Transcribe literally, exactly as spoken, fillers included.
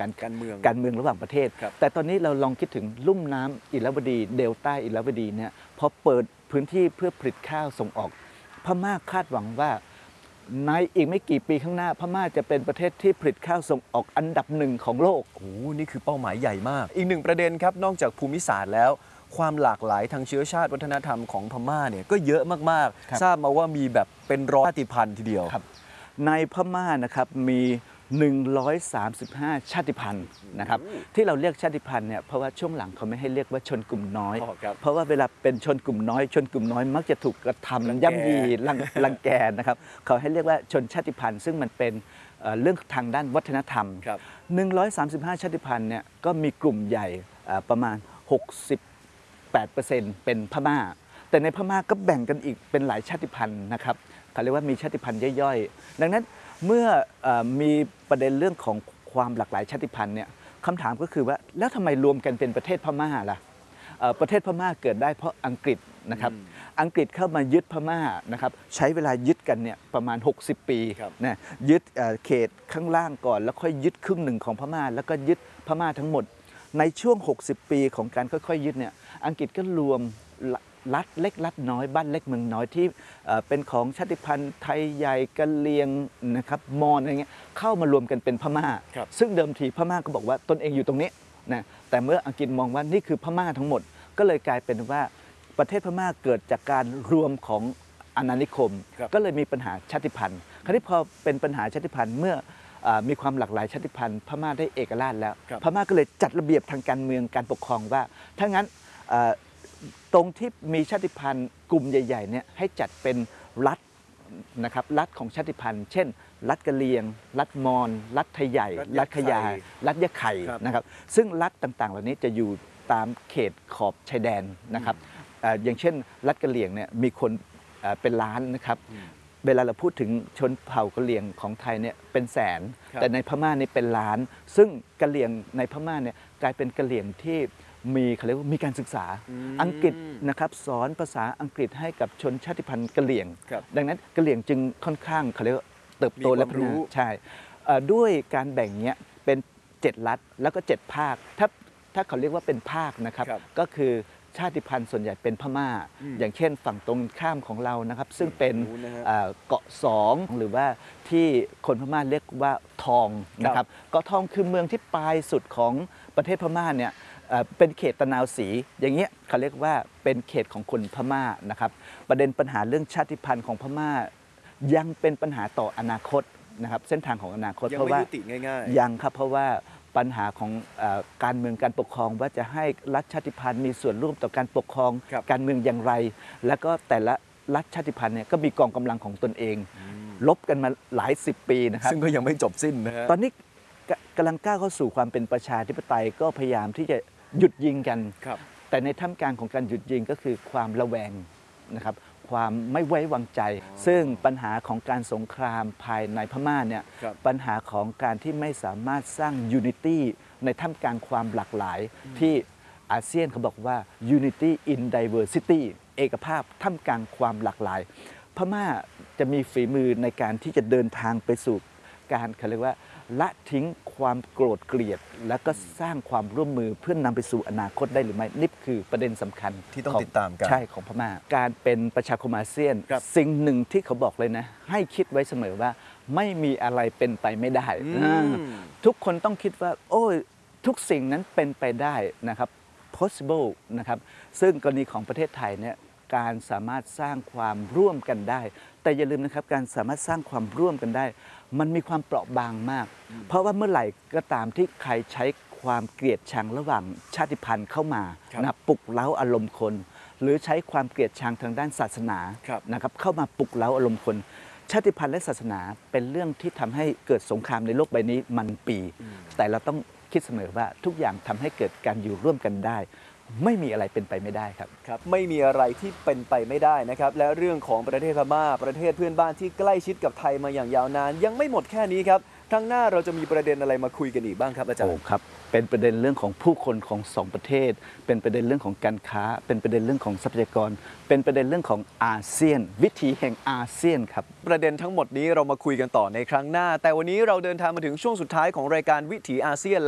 การการเมืองการเมืองระหว่างประเทศแต่ตอนนี้เราลองคิดถึงลุ่มน้ำอิรวดีเดลต้าอิรวดีเนี่ยพอเปิดพื้นที่เพื่อผลิตข้าวส่งออกพม่าคาดหวังว่าในอีกไม่กี่ปีข้างหน้าพม่าจะเป็นประเทศที่ผลิตข้าวส่งออกอันดับหนึ่งของโลกโอ้นี่คือเป้าหมายใหญ่มากอีกหนึ่งประเด็นครับนอกจากภูมิศาสตร์แล้วความหลากหลายทางเชื้อชาติวัฒนธรรมของพม่าเนี่ยก็เยอะมากๆทราบมาว่ามีแบบเป็นร้อยชาติพันธุ์ทีเดียวในพม่านะครับมีหนึ่งร้อยสามสิบห้าชาติพันธุ์นะครับที่เราเรียกชาติพันธุ์เนี่ยเพราะว่าช่วงหลังเขาไม่ให้เรียกว่าชนกลุ่มน้อยเพราะว่าเวลาเป็นชนกลุ่มน้อยชนกลุ่มน้อยมักจะถูกกระทำย่ำยีรังแกนะครับเขาให้เรียกว่าชนชาติพันธุ์ซึ่งมันเป็นเรื่องทางด้านวัฒนธรรมหนึ่งร้อยสามสิบห้าชาติพันธุ์เนี่ยก็มีกลุ่มใหญ่ประมาณ หกสิบแปดเปอร์เซ็นต์ เป็นพม่าแต่ในพม่าก็แบ่งกันอีกเป็นหลายชาติพันธุ์นะครับเขาเรียกว่ามีชาติพันธุ์ย่อยๆดังนั้นเมื่อมีประเด็นเรื่องของความหลากหลายชาติพันธุ์เนี่ยคำถามก็คือว่าแล้วทำไมรวมกันเป็นประเทศพม่าล่ะประเทศพม่าเกิดได้เพราะอังกฤษนะครับอังกฤษเข้ามายึดพม่านะครับใช้เวลายึดกันเนี่ยประมาณหกสิบปีนะยึดเขตข้างล่างก่อนแล้วค่อยยึดครึ่งหนึ่งของพม่าแล้วก็ยึดพม่าทั้งหมดในช่วงหกสิบปีของการค่อยๆยึดเนี่ยอังกฤษก็รวมรัฐเล็กรัฐน้อยบ้านเล็กเมืองน้อยที่เป็นของชาติพันธุ์ไทยใหญ่กะเหรี่ยงนะครับมอญอะไรเงี้ยเข้ามารวมกันเป็นพม่าซึ่งเดิมทีพม่าก็บอกว่าตนเองอยู่ตรงนี้นะแต่เมื่ออังกฤษมองว่านี่คือพม่าทั้งหมดก็เลยกลายเป็นว่าประเทศพม่าเกิดจากการรวมของอาณานิคมก็เลยมีปัญหาชาติพันธุ์คราวนี้พอเป็นปัญหาชาติพันธุ์เมื่อมีความหลากหลายชาติพันธุ์พม่าได้เอกราชแล้วพม่าก็เลยจัดระเบียบทางการเมืองการปกครองว่าถ้างั้นตรงที่มีชาติพันธุ์กลุ่มใหญ่ๆเนี่ยให้จัดเป็นรัฐนะครับรัฐของชาติพันธุ์เช่นรัฐกะเหรี่ยงรัฐมอญรัฐไทยใหญ่รัฐขยายรัฐยะไข่นะครับซึ่งรัฐต่างๆเหล่านี้จะอยู่ตามเขตขอบชายแดนนะครับอย่างเช่นรัฐกะเหรี่ยงเนี่ยมีคนเป็นล้านนะครับเวลาเราพูดถึงชนเผ่ากะเหรี่ยงของไทยเนี่ยเป็นแสนแต่ในพม่านี่เป็นล้านซึ่งกะเหรี่ยงในพม่าเนี่ยกลายเป็นกะเหรี่ยงที่มีเขาเรียกว่ามีการศึกษาอังกฤษนะครับสอนภาษาอังกฤษให้กับชนชาติพันธุ์กะเหรี่ยงดังนั้นกะเหรี่ยงจึงค่อนข้างเขาเรียกว่าเติบโตและพัฒนาใช่ด้วยการแบ่งเนี้ยเป็นเจ็ดรัฐแล้วก็เจ็ดภาคถ้าถ้าเขาเรียกว่าเป็นภาคนะครับก็คือชาติพันธุ์ส่วนใหญ่เป็นพม่าอย่างเช่นฝั่งตรงข้ามของเรานะครับซึ่งเป็นเกาะสองหรือว่าที่คนพม่าเรียกว่าทองนะครับเกาะทองคือเมืองที่ปลายสุดของประเทศพม่าเนี่ยเป็นเขตตะนาวศรีอย่างเงี้ยเขาเรียกว่าเป็นเขตของคนพม่านะครับประเด็นปัญหาเรื่องชาติพันธุ์ของพม่ายังเป็นปัญหาต่ออนาคตนะครับเส้นทางของอนาคตเพราะว่ายังครับเพราะว่าปัญหาของการเมืองการปกครองว่าจะให้รัฐชาติพันธุ์มีส่วนร่วมต่อการปกครองการเมืองอย่างไร แล้วก็แต่ละรัฐชาติพันธุ์เนี่ยก็มีกองกำลังของตนเองลบกันมาหลายสิบปีนะครับซึ่งก็ยังไม่จบสิ้นนะตอนนี้กำลังก้าวเข้าสู่ความเป็นประชาธิปไตยก็พยายามที่จะหยุดยิงกันแต่ในท่ามกลางของการหยุดยิงก็คือความระแวงนะครับความไม่ไว้วางใจซึ่งปัญหาของการสงครามภายในพม่าเนี่ยปัญหาของการที่ไม่สามารถสร้างยูนิตี้ในท่ามกลางความหลากหลายที่อาเซียนเขาบอกว่า unity in diversity เอกภาพท่ามกลางความหลากหลายพม่าจะมีฝีมือในการที่จะเดินทางไปสู่การเขาเรียกว่าละทิ้งความโกรธเกลียดแล้วก็สร้างความร่วมมือเพื่อนนำไปสู่อนาคตได้หรือไม่นี่คือประเด็นสำคัญที่ต้องติดตามกันใช่ของพม่าการเป็นประชาคมอาเซียนสิ่งหนึ่งที่เขาบอกเลยนะให้คิดไว้เสมอว่าไม่มีอะไรเป็นไปไม่ได้ทุกคนต้องคิดว่าโอ้ยทุกสิ่งนั้นเป็นไปได้นะครับ possible นะครับซึ่งกรณีของประเทศไทยเนี่ยการสามารถสร้างความร่วมกันได้แต่อย่าลืมนะครับการสามารถสร้างความร่วมกันได้มันมีความเปราะบางมากเพราะว่าเมื่อไหร่ก็ตามที่ใครใช้ความเกลียดชังระหว่างชาติพันธุ์เข้ามานะปลุกเร้าอารมณ์คนหรือใช้ความเกลียดชังทางด้านศาสนานะครับเข้ามาปลุกเร้าอารมณ์คนชาติพันธุ์และศาสนาเป็นเรื่องที่ทำให้เกิดสงครามในโลกใบนี้มันปีแต่เราต้องคิดเสมอว่าทุกอย่างทำให้เกิดการอยู่ร่วมกันได้ไม่มีอะไรเป็นไปไม่ได้ครับครับไม่มีอะไรที่เป็นไปไม่ได้นะครับและเรื่องของประเทศพม่าประเทศเพื่อนบ้านที่ใกล้ชิดกับไทยมาอย่างยาวนานยังไม่หมดแค่นี้ครับครั้งหน้าเราจะมีประเด็นอะไรมาคุยกันอีกบ้างครับอาจารย์โอ้ครับเป็นประเด็นเรื่องของผู้คนของสองประเทศเป็นประเด็นเรื่องของการค้าเป็นประเด็นเรื่องของทรัพยากรเป็นประเด็นเรื่องของอาเซียนวิถีแห่งอาเซียนครับประเด็นทั้งหมดนี้เรามาคุยกันต่อในครั้งหน้าแต่วันนี้เราเดินทางมาถึงช่วงสุดท้ายของรายการวิถีอาเซียน